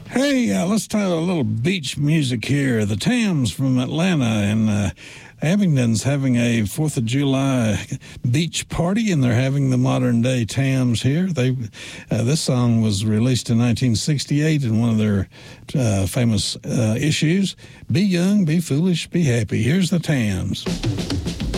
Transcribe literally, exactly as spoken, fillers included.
Hey, uh, let's try a little beach music here. The Tams from Atlanta, and uh, Abingdon's having a fourth of July beach party, and they're having the modern-day Tams here. They, uh, this song was released in nineteen sixty-eight in one of their uh, famous uh, issues, Be Young, Be Foolish, Be Happy. Here's the Tams.